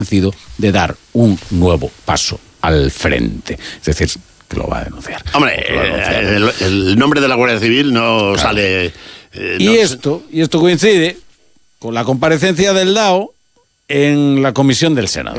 convencido de dar un nuevo paso al frente. Es decir, que lo va a denunciar. Hombre, el nombre de la Guardia Civil no sale... Y esto coincide con la comparecencia del DAO en la comisión del Senado.